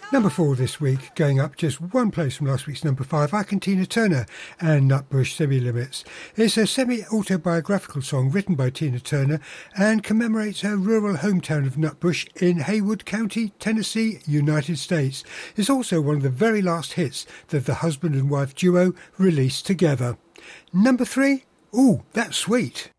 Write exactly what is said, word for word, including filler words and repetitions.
Number four this week, going up just one place from last week's number five, Ike and Tina Turner and Nutbush Semi-Limits. It's a semi-autobiographical song written by Tina Turner and commemorates her rural hometown of Nutbush in Haywood County, Tennessee, United States. It's also one of the very last hits that the husband and wife duo released together. Number three, ooh, that's sweet.